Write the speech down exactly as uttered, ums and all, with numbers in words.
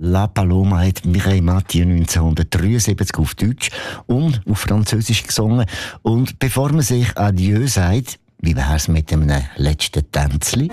La Paloma hat Mireille Mathieu neunzehnhundertdreiundsiebzig auf Deutsch und auf Französisch gesungen. Und bevor man sich Adieu sagt, wie wär's mit einem letzten Tänzli?